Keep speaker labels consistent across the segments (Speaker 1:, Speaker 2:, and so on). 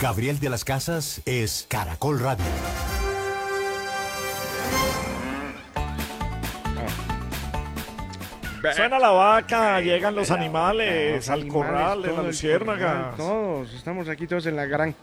Speaker 1: Gabriel de las Casas es Caracol Radio.
Speaker 2: Suena la vaca, llegan los animales al corral de la luciérnaga.
Speaker 3: Todos, estamos aquí todos en la granja.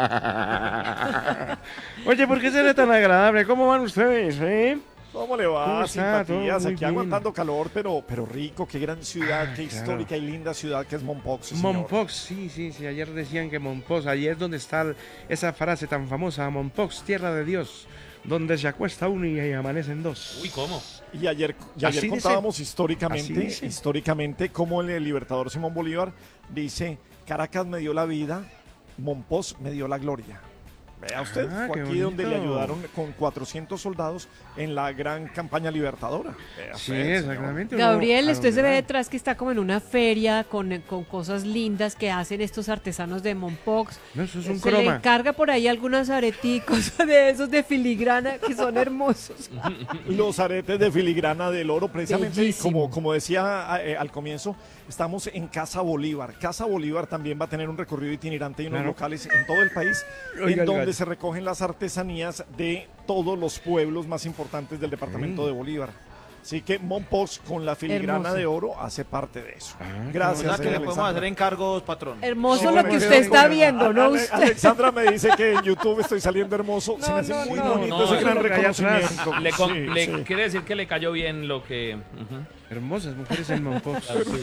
Speaker 3: Oye, ¿por qué será tan agradable? ¿Cómo van ustedes,
Speaker 2: ¿Cómo le va?
Speaker 3: ¿Cómo está?
Speaker 2: Simpatías,
Speaker 3: Todo muy
Speaker 2: aquí
Speaker 3: bien.
Speaker 2: aguantando calor, pero rico, qué gran ciudad, qué
Speaker 3: claro.
Speaker 2: histórica y linda ciudad que es Mompox, señor.
Speaker 3: Mompox, sí, ayer decían que Mompox, allí es donde está esa frase tan famosa, Mompox, tierra de Dios, donde se acuesta uno y amanecen dos.
Speaker 4: Uy, ¿cómo?
Speaker 2: Y ayer
Speaker 3: Así
Speaker 2: contábamos
Speaker 3: dice.
Speaker 2: históricamente,
Speaker 3: Así dice.
Speaker 2: cómo el libertador Simón Bolívar dice, Caracas me dio la vida, Mompox me dio la gloria. Vea usted, fue
Speaker 3: qué
Speaker 2: aquí donde le
Speaker 3: bonito.
Speaker 2: ayudaron con 400 soldados en la gran campaña libertadora. Vea
Speaker 3: Sí,
Speaker 2: usted, señor.
Speaker 3: exactamente.
Speaker 5: Gabriel,
Speaker 3: uno,
Speaker 5: usted se ve
Speaker 3: ¿a dónde
Speaker 5: detrás que está como en una feria con cosas lindas que hacen estos artesanos de Mompox.
Speaker 3: va? No, eso es un
Speaker 5: Se le
Speaker 3: croma.
Speaker 5: encarga por ahí algunos areticos de esos de filigrana que son hermosos.
Speaker 2: Los aretes de filigrana del oro, precisamente
Speaker 5: Bellísimo.
Speaker 2: como decía al comienzo, estamos en Casa Bolívar. Casa Bolívar también va a tener un recorrido itinerante y unos
Speaker 3: Claro.
Speaker 2: locales en todo el país,
Speaker 3: Oiga,
Speaker 2: en donde
Speaker 3: oiga.
Speaker 2: se recogen las artesanías de todos los pueblos más importantes del departamento de Bolívar. Así que Mompox con la filigrana
Speaker 5: Hermoso.
Speaker 2: de oro hace parte de eso.
Speaker 3: qué
Speaker 2: Gracias.
Speaker 6: O sea, que le podemos
Speaker 2: Alexandra.
Speaker 6: hacer encargos, patrón.
Speaker 5: Hermoso
Speaker 2: No,
Speaker 5: lo
Speaker 2: me
Speaker 5: que
Speaker 2: quedo
Speaker 5: usted está
Speaker 2: con-
Speaker 5: viendo, ¿no?
Speaker 2: Ale-
Speaker 5: Usted.
Speaker 2: Alexandra me dice que en YouTube estoy saliendo hermoso. Se me hace
Speaker 5: No,
Speaker 2: muy
Speaker 5: no,
Speaker 2: bonito
Speaker 4: no,
Speaker 2: ese
Speaker 4: eso
Speaker 2: gran
Speaker 3: es lo que hay atrás.
Speaker 2: reconocimiento. Sí.
Speaker 4: Quiere decir que le cayó bien lo que...
Speaker 3: Hermosas mujeres en Mompox.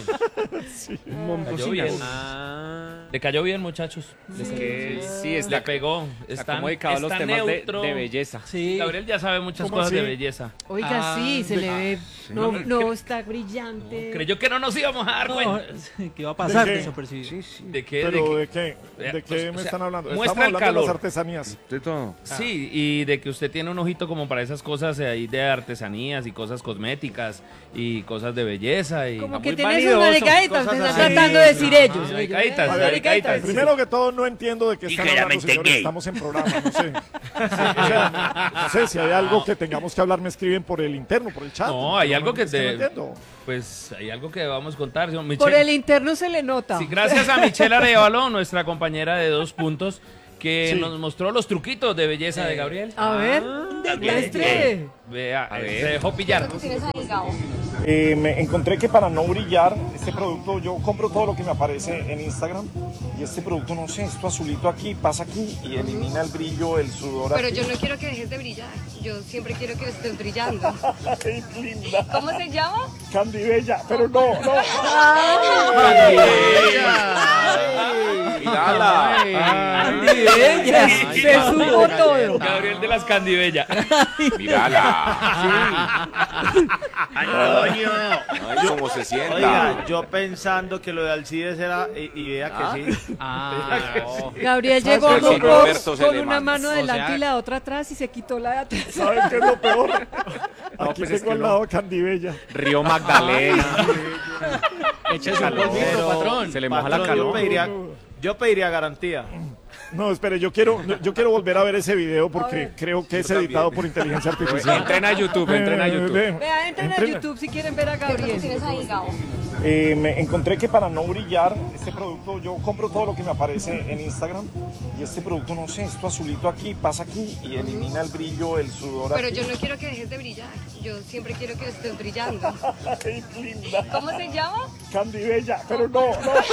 Speaker 4: Sí.
Speaker 3: Momposinas.
Speaker 4: bien.
Speaker 6: Ah.
Speaker 4: Le cayó bien, muchachos.
Speaker 7: Sí,
Speaker 4: Le pegó.
Speaker 7: Está como dedicado a los
Speaker 4: está
Speaker 7: temas
Speaker 4: neutro.
Speaker 7: de belleza.
Speaker 6: Sí.
Speaker 4: Gabriel ya sabe muchas
Speaker 2: ¿Cómo
Speaker 4: cosas de
Speaker 2: así?
Speaker 4: belleza.
Speaker 5: Oiga, sí, se le ve. No, está brillante.
Speaker 4: Creyó que no nos íbamos a dar cuenta.
Speaker 6: ¿Qué va a pasar?
Speaker 2: ¿De qué?
Speaker 6: Desapercibido.
Speaker 3: Sí,
Speaker 4: ¿De qué?
Speaker 2: ¿Pero
Speaker 4: ¿De
Speaker 2: de qué? ¿De qué
Speaker 4: o
Speaker 2: me
Speaker 4: sea,
Speaker 2: están hablando?
Speaker 4: muestra
Speaker 2: Estamos
Speaker 4: el
Speaker 2: hablando de las
Speaker 4: calor.
Speaker 2: artesanías.
Speaker 3: de todo.
Speaker 4: Sí, y de que usted tiene un ojito como para esas cosas ahí de artesanías y cosas cosméticas y cosas de belleza y
Speaker 5: Como
Speaker 6: Está
Speaker 5: que
Speaker 6: muy
Speaker 5: tienes
Speaker 6: vanidoso,
Speaker 5: una delicadita,
Speaker 6: cosas
Speaker 5: están
Speaker 6: así.
Speaker 5: tratando de decir ellos.
Speaker 4: Ah,
Speaker 5: ellos,
Speaker 4: delicaditas,
Speaker 5: ¿eh?
Speaker 4: delicaditas.
Speaker 2: Primero que todo, no entiendo de qué están hablando,
Speaker 1: Ligeramente
Speaker 2: señores.
Speaker 1: gay.
Speaker 2: Estamos en programa, no sé. O sea, no sé si hay algo que tengamos que hablar, me escriben por el interno, por el chat.
Speaker 4: No, hay algo que
Speaker 2: es no
Speaker 4: te-
Speaker 2: entiendo.
Speaker 4: Pues hay algo que vamos a contar. señor
Speaker 5: Por
Speaker 4: Michelle.
Speaker 5: el interno se le nota.
Speaker 4: Sí, gracias a Michelle Arevalo, nuestra compañera de 2 puntos, que
Speaker 2: Sí.
Speaker 4: nos mostró los truquitos de belleza de Gabriel.
Speaker 5: A ver, demuestre.
Speaker 4: Vea, se dejó pillar.
Speaker 2: Me encontré que para no brillar, este producto, yo compro todo lo que me aparece en Instagram y este producto, no sé, esto azulito aquí, pasa aquí y elimina el brillo, el sudor.
Speaker 8: Pero
Speaker 2: aquí.
Speaker 8: yo no quiero que dejes de brillar. Yo siempre quiero que estés brillando.
Speaker 2: Ay, linda,
Speaker 8: ¿Cómo se llama?
Speaker 2: Candy Bella, pero no.
Speaker 6: Mírala.
Speaker 5: Andy Bella, se supo todo.
Speaker 4: Gabriel de las Candibella.
Speaker 7: Mírala. Ay, cómo se sienta.
Speaker 6: Oiga, yo pensando que lo de Alcides era... Y vea que sí.
Speaker 5: Gabriel llegó a
Speaker 7: qué? Sin
Speaker 5: Mompox
Speaker 7: Roberto se
Speaker 5: con
Speaker 7: le
Speaker 5: una
Speaker 7: manda.
Speaker 5: mano adelante y la otra atrás y se quitó la de atrás.
Speaker 2: ¿Saben qué es lo peor? Aquí
Speaker 7: pues es
Speaker 2: tengo
Speaker 7: que
Speaker 2: al
Speaker 7: no.
Speaker 2: lado Candy Bella.
Speaker 7: Río Magdalena.
Speaker 6: Échese
Speaker 7: un polvito,
Speaker 6: patrón.
Speaker 7: Se le moja la
Speaker 6: Patrón,
Speaker 7: calor.
Speaker 6: yo pediría garantía.
Speaker 2: No, espere, yo quiero volver a ver ese video porque creo que es editado por inteligencia artificial.
Speaker 7: Entren a YouTube, entren a YouTube.
Speaker 5: Vea, entren a YouTube si quieren ver a Gabriel.
Speaker 8: Tienes ahí, Gabo.
Speaker 2: Me encontré que para no brillar, este producto, yo compro todo lo que me aparece en Instagram y este producto, no sé, esto azulito aquí, pasa aquí y elimina el brillo, el sudor.
Speaker 8: Pero
Speaker 2: aquí.
Speaker 8: yo no quiero que dejes de brillar. Yo siempre quiero que estés brillando.
Speaker 2: Ay, linda,
Speaker 8: ¿Cómo se llama?
Speaker 2: Candy Bella, pero no.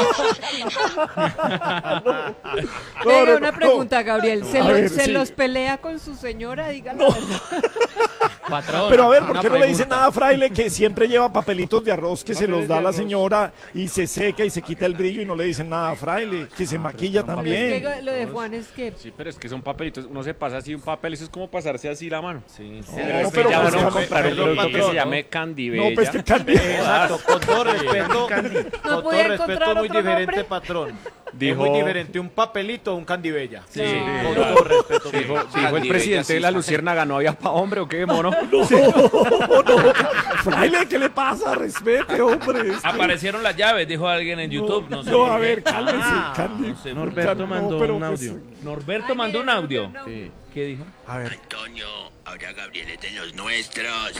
Speaker 5: Venga, una pregunta, Gabriel.
Speaker 2: A ver,
Speaker 5: ¿Se
Speaker 2: sí.
Speaker 5: los pelea con su señora? Dígalo.
Speaker 4: Patrón.
Speaker 2: Pero a ver, ¿por
Speaker 4: una
Speaker 2: qué no le dice
Speaker 4: pregunta.
Speaker 2: nada a Fraile que siempre lleva papelitos de arroz que se los da a la señora y se seca y se quita el brillo y no le dicen nada a Fraile, que se maquilla
Speaker 5: Es
Speaker 2: también?
Speaker 5: que lo de Juan es que
Speaker 7: Sí, pero es que son papelitos. Uno se pasa así un papel, eso es como pasarse así la mano.
Speaker 4: Sí.
Speaker 7: Pero es que
Speaker 2: pero
Speaker 7: ya
Speaker 2: pues,
Speaker 7: van a
Speaker 2: no,
Speaker 7: comprar un
Speaker 6: pero,
Speaker 7: producto que
Speaker 6: patrón,
Speaker 7: se llame Candy
Speaker 2: No,
Speaker 7: Bella.
Speaker 2: pues que Candy
Speaker 6: Exacto, con todo respeto, con todo
Speaker 5: podía
Speaker 6: respeto
Speaker 5: encontrar
Speaker 6: muy
Speaker 5: otro
Speaker 6: diferente,
Speaker 5: nombre.
Speaker 6: patrón.
Speaker 7: Dijo-
Speaker 6: Es muy diferente un papelito a un candibella.
Speaker 4: Sí.
Speaker 6: Con todo respeto.
Speaker 7: Dijo el
Speaker 9: Candy
Speaker 7: presidente
Speaker 9: Bella,
Speaker 7: de la
Speaker 9: sí.
Speaker 7: Luciérnaga, no había pa' hombre o qué, mono.
Speaker 2: Fraile, ¿qué le pasa? Respete, hombre.
Speaker 4: Aparecieron las llaves, dijo alguien en YouTube. No, sé
Speaker 2: No,
Speaker 4: por
Speaker 2: a
Speaker 4: qué.
Speaker 2: ver, cálmese, Candy.
Speaker 4: No sé.
Speaker 3: Norberto mandó
Speaker 2: pero
Speaker 3: un
Speaker 2: pues,
Speaker 3: audio.
Speaker 4: Norberto mandó un audio. ¿Qué dijo?
Speaker 2: A ver.
Speaker 9: Antonio, ahora Gabriel es de los nuestros.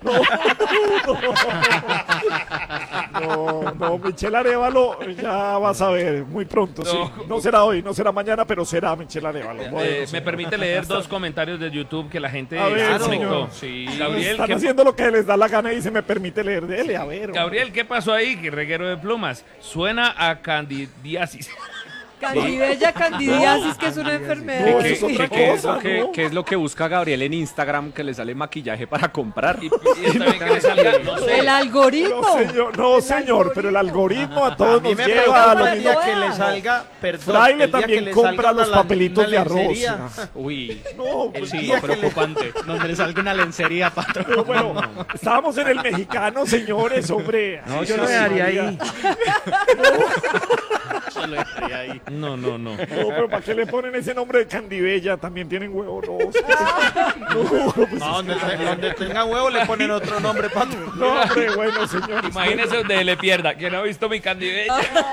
Speaker 2: No, Michelle Arévalo, ya vas a ver, muy pronto, sí.
Speaker 4: No.
Speaker 2: No será hoy, no será mañana, pero será Michelle Arévalo. Bueno,
Speaker 4: Me permite leer dos comentarios de YouTube que la gente
Speaker 2: A ver,
Speaker 4: conectó.
Speaker 2: señor.
Speaker 4: Gabriel,
Speaker 2: Están
Speaker 4: ¿qué,
Speaker 2: haciendo lo que les da la gana y se me permite leer. Dele, a ver.
Speaker 4: Gabriel, ¿qué pasó ahí? Que reguero de plumas. Suena a candidiasis.
Speaker 5: Candibella, candidiasis, que es una enfermedad.
Speaker 2: No, eso es otra cosa, ¿no?
Speaker 7: ¿Qué es lo que busca Gabriel en Instagram que le sale maquillaje para comprar?
Speaker 4: Y está bien que le salga, no sé.
Speaker 5: El algoritmo.
Speaker 2: No, señor, pero el algoritmo a todos
Speaker 6: A mí
Speaker 2: nos
Speaker 6: me
Speaker 2: lleva a lo
Speaker 6: preocupa el
Speaker 2: mismo.
Speaker 6: día que le salga, perdón,
Speaker 2: Fraile
Speaker 6: el día que
Speaker 2: también
Speaker 6: le
Speaker 2: compra
Speaker 6: salga
Speaker 2: los
Speaker 6: una
Speaker 2: papelitos
Speaker 6: una
Speaker 2: de arroz.
Speaker 6: lencería.
Speaker 7: Uy,
Speaker 2: No,
Speaker 7: el
Speaker 2: pues,
Speaker 7: sí,
Speaker 6: día que le-
Speaker 7: preocupante. Donde le salga una lencería, patrón.
Speaker 2: no, bueno, estábamos en el mexicano, señores, hombre.
Speaker 3: No, yo lo
Speaker 2: Ay,
Speaker 3: dejaría
Speaker 2: María.
Speaker 3: ahí.
Speaker 7: Lo dejaría ahí.
Speaker 4: No.
Speaker 2: No, pero ¿para qué le ponen ese nombre de Candibella? También tienen huevo, no. No, pues,
Speaker 6: No, donde tenga huevo le ponen otro nombre, patrón.
Speaker 2: no, hombre, bueno, señor.
Speaker 4: Imagínese donde le pierda, que no ha visto mi candidella.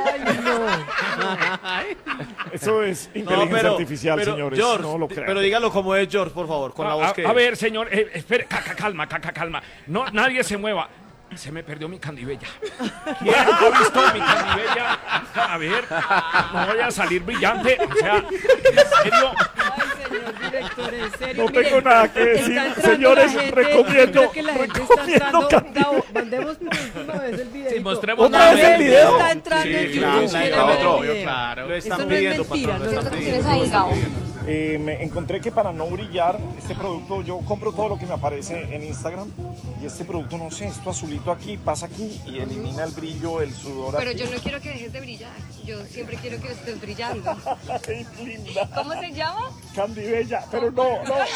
Speaker 2: Eso es inteligencia artificial, señores.
Speaker 6: George,
Speaker 2: No lo crean.
Speaker 6: pero dígalo como es George, por favor, con la voz que
Speaker 2: Ah,
Speaker 3: A
Speaker 6: es.
Speaker 3: ver, señor, espere, calma. No, nadie se mueva. Se me perdió mi candibella. ¿Quién ha visto mi candibella? A ver, no voy a salir brillante. O sea, en serio.
Speaker 5: Ay, señor director, en serio.
Speaker 2: No
Speaker 5: mire,
Speaker 2: tengo nada que
Speaker 5: está
Speaker 2: decir.
Speaker 5: entrando
Speaker 2: Señores,
Speaker 5: la gente,
Speaker 2: recomiendo-
Speaker 5: yo creo que la gente está
Speaker 2: recomiendo
Speaker 5: entrando.
Speaker 2: Candy.
Speaker 5: Gabo, mandemos por última vez el video.
Speaker 4: Sí, mostremos
Speaker 2: ¿Otra vez el video?
Speaker 5: Está entrando en YouTube.
Speaker 6: claro,
Speaker 5: quiere
Speaker 6: claro,
Speaker 5: ver el
Speaker 6: obvio,
Speaker 5: video.
Speaker 6: claro. Lo
Speaker 5: Esto
Speaker 6: están
Speaker 5: no es
Speaker 6: pidiendo,
Speaker 5: mentira,
Speaker 6: patrón, lo
Speaker 5: no
Speaker 6: están
Speaker 5: es-
Speaker 6: pidiendo.
Speaker 8: ¿Tienes ahí, Gabo?
Speaker 2: Me encontré que para no brillar, este producto, yo compro todo lo que me aparece en Instagram y este producto, no sé, esto azulito aquí, pasa aquí y elimina el brillo, el sudor.
Speaker 8: Pero
Speaker 2: aquí.
Speaker 8: yo no quiero que dejes de brillar. Yo siempre quiero que estés brillando.
Speaker 2: Ay, linda,
Speaker 8: ¿Cómo se llama?
Speaker 2: Candibella, pero no.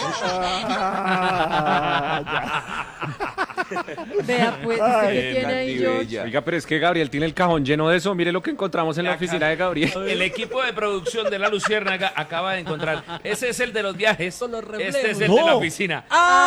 Speaker 5: Vea, pues, ¿usted qué tiene ahí, George?
Speaker 7: Oiga, pero es que Gabriel tiene el cajón lleno de eso. Mire lo que encontramos en la oficina de Gabriel.
Speaker 4: El equipo de producción de La Luciérnaga acaba de encontrar. Ese es el de los viajes. Este es el de la oficina.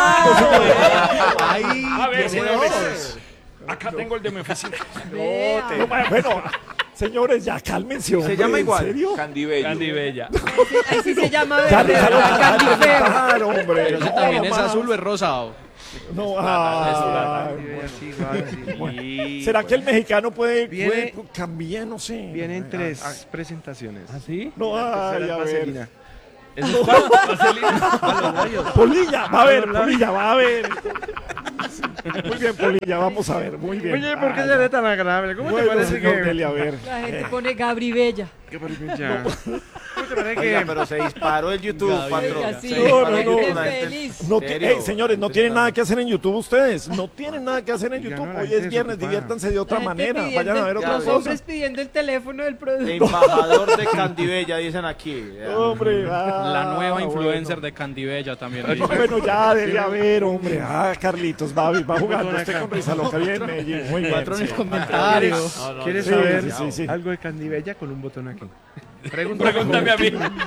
Speaker 3: A ver, señores. Acá tengo el de mi oficina.
Speaker 5: Vea.
Speaker 2: No, bueno, señores, ya cálmense, hombre.
Speaker 6: llama igual.
Speaker 2: ¿En serio?
Speaker 4: Candibella.
Speaker 5: Ahí sí se llama
Speaker 2: Ya
Speaker 5: verde,
Speaker 2: déjalo
Speaker 5: ¿verdad? Candifeo.
Speaker 2: cantar, hombre.
Speaker 7: Pero ese
Speaker 2: No,
Speaker 7: también es
Speaker 2: más.
Speaker 7: azul o es rosado.
Speaker 2: No,
Speaker 3: Así, así.
Speaker 2: ¿Será que el mexicano puede
Speaker 3: Viene-
Speaker 2: cambiar? No sé.
Speaker 3: Vienen 3 presentaciones. ¿Ah, sí?
Speaker 2: No, ay, a ver.
Speaker 3: Vaselina.
Speaker 4: ¿Eso es cuál? Vaselina.
Speaker 2: Polilla, va a ver, Polilla, va a ver. Muy bien, Polilla, vamos a ver, muy bien.
Speaker 3: Oye, ¿por qué
Speaker 2: Ah,
Speaker 3: se ve tan agradable? ¿Cómo
Speaker 2: bueno,
Speaker 3: te parece
Speaker 2: señor
Speaker 3: que...?
Speaker 2: Deli, a ver.
Speaker 5: La gente pone Gabri Bella.
Speaker 3: ¿Qué maravilla? ¿Cómo te parece
Speaker 6: Oiga,
Speaker 3: que...?
Speaker 6: pero se disparó el YouTube, patrón.
Speaker 5: Oiga, sí,
Speaker 6: Se
Speaker 2: No,
Speaker 6: disparó
Speaker 2: no,
Speaker 6: el
Speaker 2: no.
Speaker 6: YouTube,
Speaker 5: gente
Speaker 6: la gente-
Speaker 5: feliz.
Speaker 2: No
Speaker 6: ¿Serio?
Speaker 2: señores, no tienen nada que hacer en YouTube ustedes. No tienen nada que hacer en
Speaker 3: Ya
Speaker 2: YouTube.
Speaker 3: no, la
Speaker 2: Hoy
Speaker 3: gente
Speaker 2: es viernes,
Speaker 3: desocupada.
Speaker 2: diviértanse de otra
Speaker 5: La gente
Speaker 2: manera.
Speaker 5: pidiendo
Speaker 2: Vayan a ver
Speaker 5: el-
Speaker 2: otra
Speaker 5: Los
Speaker 2: cosa.
Speaker 5: hombres pidiendo el teléfono del producto.
Speaker 6: Embajador de Candibella, dicen aquí.
Speaker 2: Hombre,
Speaker 7: La nueva influencer
Speaker 2: bueno.
Speaker 7: de Candibella también.
Speaker 2: Bueno, ya debe haber, hombre. Ah, Carlitos, va jugando usted con risa loca. Bien, Medellín. Muy bien.
Speaker 7: Patrones
Speaker 2: sí.
Speaker 7: comentarios.
Speaker 3: ¿Quieres
Speaker 2: Sí,
Speaker 3: saber
Speaker 2: sí, sí.
Speaker 3: algo de Candibella con un botón aquí?
Speaker 4: Pregúntame a mí.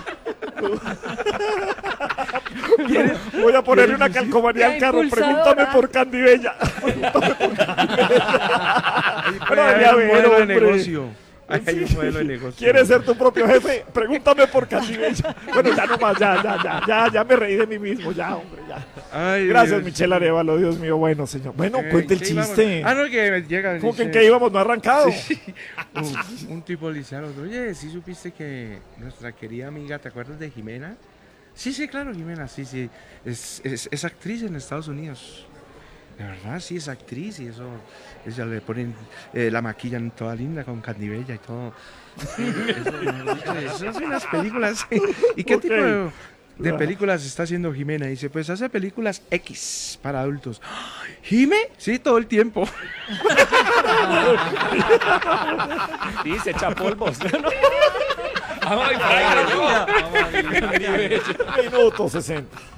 Speaker 2: Voy a ponerle una calcomanía al
Speaker 5: La
Speaker 2: carro.
Speaker 5: impulsadora.
Speaker 2: Pregúntame por Candibella. Pregúntame por Candibella. Pero
Speaker 3: Puede
Speaker 2: debería
Speaker 3: haber un
Speaker 2: haber,
Speaker 3: modelo de
Speaker 2: hombre.
Speaker 3: negocio. Ahí hay un modelo de negocio.
Speaker 2: ¿Quieres ser tu propio jefe? Pregúntame por Candibella. Bueno, ya nomás, ya me reí de mí mismo, ya, hombre, ya.
Speaker 3: Ay,
Speaker 2: Gracias,
Speaker 3: Dios.
Speaker 2: Michelle Arevalo, Dios mío, bueno, señor. Bueno, cuente el
Speaker 3: ¿qué íbamos?
Speaker 2: chiste.
Speaker 3: Ah, no, que llega.
Speaker 2: ¿Cómo que en
Speaker 3: dice-
Speaker 2: qué íbamos? ¿No ha arrancado?
Speaker 3: Un tipo le dice al otro, oye, ¿sí supiste que nuestra querida amiga, ¿te acuerdas de Jimena? Sí, claro, Jimena, sí. Es actriz en Estados Unidos. De verdad, sí, es actriz y eso, ella le ponen, la maquillan toda linda con Candibella y todo. Sí, eso es unas películas. ¿Y qué
Speaker 2: Ok.
Speaker 3: tipo de películas está haciendo Jimena? Dice, pues hace películas X para adultos. ¿Jime? Sí, todo el tiempo.
Speaker 7: Sí, se echa polvos.
Speaker 4: Ay, Fraile, yo.
Speaker 2: Minuto 60.